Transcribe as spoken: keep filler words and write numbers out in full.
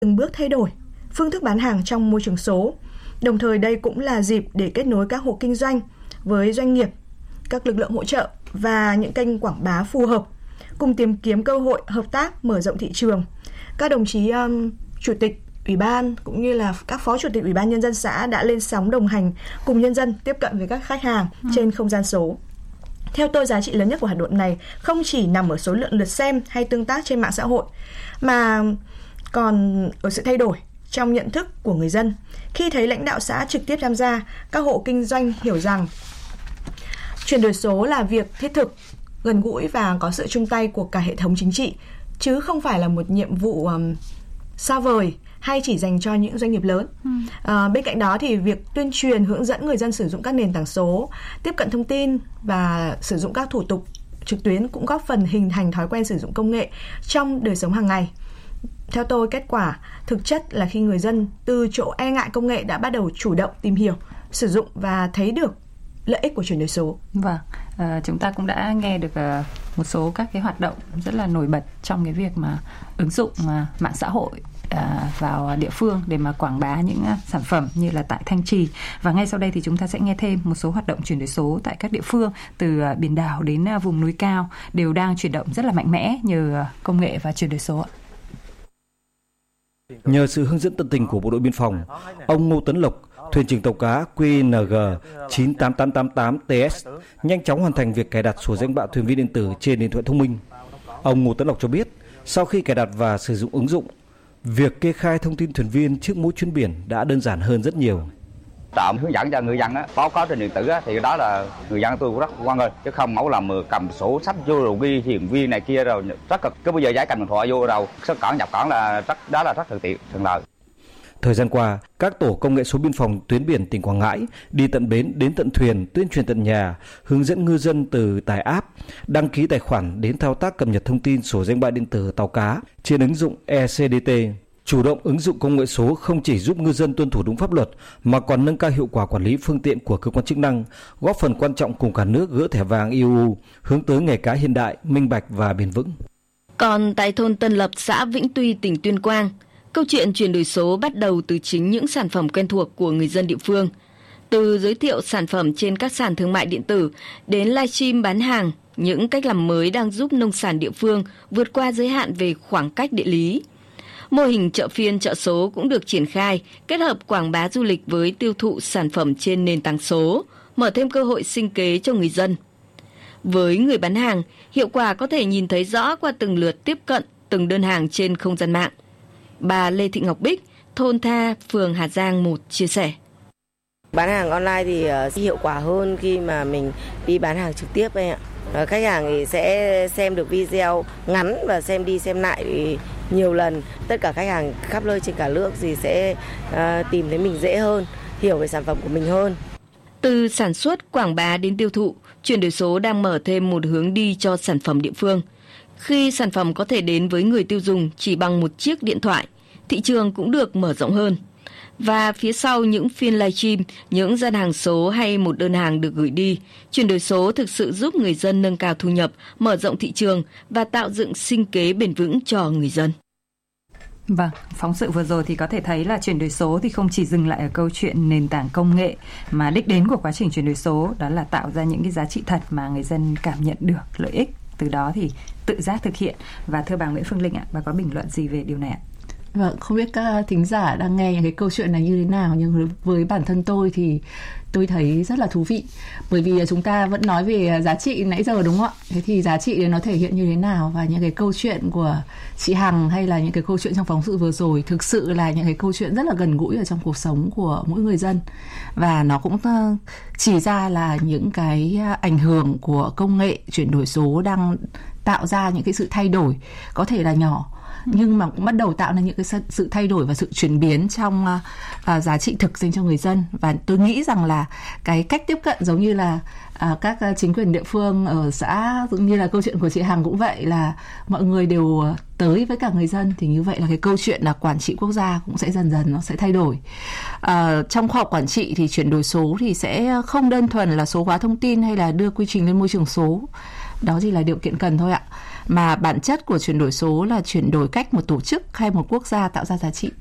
từng bước thay đổi phương thức bán hàng trong môi trường số. Đồng thời đây cũng là dịp để kết nối các hộ kinh doanh với doanh nghiệp, các lực lượng hỗ trợ và những kênh quảng bá phù hợp, cùng tìm kiếm cơ hội hợp tác mở rộng thị trường. Các đồng chí um, chủ tịch ủy ban cũng như là các phó chủ tịch ủy ban nhân dân xã đã lên sóng đồng hành cùng nhân dân tiếp cận với các khách hàng ừ. trên không gian số. Theo tôi, giá trị lớn nhất của hoạt động này không chỉ nằm ở số lượng lượt xem hay tương tác trên mạng xã hội, mà còn ở sự thay đổi trong nhận thức của người dân. Khi thấy lãnh đạo xã trực tiếp tham gia, các hộ kinh doanh hiểu rằng chuyển đổi số là việc thiết thực, gần gũi và có sự chung tay của cả hệ thống chính trị, chứ không phải là một nhiệm vụ um, xa vời hay chỉ dành cho những doanh nghiệp lớn. Ừ. À, bên cạnh đó thì việc tuyên truyền hướng dẫn người dân sử dụng các nền tảng số, tiếp cận thông tin và sử dụng các thủ tục trực tuyến cũng góp phần hình thành thói quen sử dụng công nghệ trong đời sống hàng ngày. Theo tôi, kết quả thực chất là khi người dân từ chỗ e ngại công nghệ đã bắt đầu chủ động tìm hiểu, sử dụng và thấy được lợi ích của chuyển đổi số. Vâng, à, chúng ta cũng đã nghe được à, một số các cái hoạt động rất là nổi bật trong cái việc mà ứng dụng à, mạng xã hội à, vào địa phương để mà quảng bá những à, sản phẩm như là tại Thanh Trì. Và ngay sau đây thì chúng ta sẽ nghe thêm một số hoạt động chuyển đổi số tại các địa phương từ à, biển đảo đến à, vùng núi cao đều đang chuyển động rất là mạnh mẽ nhờ à, công nghệ và chuyển đổi số. Nhờ sự hướng dẫn tận tình của Bộ đội Biên phòng, ông Ngô Tấn Lộc, thuyền trưởng tàu cá Q N G chín tám tám tám tám T S nhanh chóng hoàn thành việc cài đặt sổ danh bạ thuyền viên điện tử trên điện thoại thông minh. Ông Ngô Tấn Lộc cho biết, sau khi cài đặt và sử dụng ứng dụng, việc kê khai thông tin thuyền viên trước mỗi chuyến biển đã đơn giản hơn rất nhiều. Trạm hướng dẫn cho người dân á, báo cáo trên điện tử á, thì đó là người dân tôi cũng rất quan ngại, chứ không mẫu làm cầm sổ sách vô rồi ghi thuyền viên này kia rồi rất cực. Cứ bây giờ giải cầm điện thoại vô rồi xuất cảng nhập cảng là rất đó là rất thuận tiện thuận lợi. Thời gian qua, các tổ công nghệ số biên phòng tuyến biển tỉnh Quảng Ngãi đi tận bến đến tận thuyền, tuyên truyền tận nhà, hướng dẫn ngư dân từ tải app, đăng ký tài khoản đến thao tác cập nhật thông tin sổ danh bạ điện tử tàu cá trên ứng dụng E C D T. Chủ động ứng dụng công nghệ số không chỉ giúp ngư dân tuân thủ đúng pháp luật mà còn nâng cao hiệu quả quản lý phương tiện của cơ quan chức năng, góp phần quan trọng cùng cả nước gỡ thẻ vàng E U, hướng tới nghề cá hiện đại, minh bạch và bền vững. Còn tại thôn Tân Lập, xã Vĩnh Tuy, tỉnh Tuyên Quang, câu chuyện chuyển đổi số bắt đầu từ chính những sản phẩm quen thuộc của người dân địa phương. Từ giới thiệu sản phẩm trên các sàn thương mại điện tử đến livestream bán hàng, những cách làm mới đang giúp nông sản địa phương vượt qua giới hạn về khoảng cách địa lý. Mô hình chợ phiên chợ số cũng được triển khai, kết hợp quảng bá du lịch với tiêu thụ sản phẩm trên nền tảng số, mở thêm cơ hội sinh kế cho người dân. Với người bán hàng, hiệu quả có thể nhìn thấy rõ qua từng lượt tiếp cận, từng đơn hàng trên không gian mạng. Bà Lê Thị Ngọc Bích, thôn Tha, phường Hà Giang một chia sẻ. Bán hàng online thì hiệu quả hơn khi mà mình đi bán hàng trực tiếp ấy ạ. Khách hàng thì sẽ xem được video ngắn và xem đi xem lại nhiều lần. Tất cả khách hàng khắp nơi trên cả nước thì sẽ tìm thấy mình dễ hơn, hiểu về sản phẩm của mình hơn. Từ sản xuất, quảng bá đến tiêu thụ, chuyển đổi số đang mở thêm một hướng đi cho sản phẩm địa phương. Khi sản phẩm có thể đến với người tiêu dùng chỉ bằng một chiếc điện thoại, thị trường cũng được mở rộng hơn. Và phía sau những phiên livestream, những gian hàng số hay một đơn hàng được gửi đi, chuyển đổi số thực sự giúp người dân nâng cao thu nhập, mở rộng thị trường và tạo dựng sinh kế bền vững cho người dân. Vâng, phóng sự vừa rồi thì có thể thấy là chuyển đổi số thì không chỉ dừng lại ở câu chuyện nền tảng công nghệ, mà đích đến của quá trình chuyển đổi số đó là tạo ra những cái giá trị thật mà người dân cảm nhận được lợi ích, từ đó thì tự giác thực hiện. Và thưa bà Nguyễn Phương Linh ạ, bà có bình luận gì về điều này ạ? Vâng, không biết các thính giả đang nghe những cái câu chuyện này như thế nào, nhưng với bản thân tôi thì tôi thấy rất là thú vị. Bởi vì chúng ta vẫn nói về giá trị nãy giờ đúng không ạ? Thế thì giá trị nó thể hiện như thế nào, và những cái câu chuyện của chị Hằng hay là những cái câu chuyện trong phóng sự vừa rồi thực sự là những cái câu chuyện rất là gần gũi ở trong cuộc sống của mỗi người dân. Và nó cũng chỉ ra là những cái ảnh hưởng của công nghệ chuyển đổi số đang tạo ra những cái sự thay đổi có thể là nhỏ, nhưng mà cũng bắt đầu tạo ra những cái sự thay đổi và sự chuyển biến trong uh, giá trị thực dành cho người dân. Và tôi nghĩ rằng là cái cách tiếp cận giống như là uh, các uh, chính quyền địa phương ở xã, cũng như là câu chuyện của chị Hằng cũng vậy, là mọi người đều tới với cả người dân, thì như vậy là cái câu chuyện là quản trị quốc gia cũng sẽ dần dần nó sẽ thay đổi. Uh, trong khoa học quản trị thì chuyển đổi số thì sẽ không đơn thuần là số hóa thông tin hay là đưa quy trình lên môi trường số, đó chỉ là điều kiện cần thôi ạ. Mà bản chất của chuyển đổi số là chuyển đổi cách một tổ chức hay một quốc gia tạo ra giá trị.